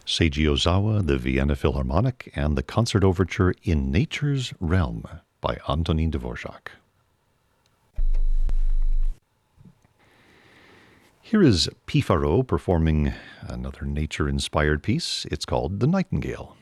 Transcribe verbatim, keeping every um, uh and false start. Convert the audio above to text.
Seiji Ozawa, the Vienna Philharmonic, and the concert overture In Nature's Realm by Antonin Dvorak. Here is Pifaro performing another nature-inspired piece. It's called The Nightingale.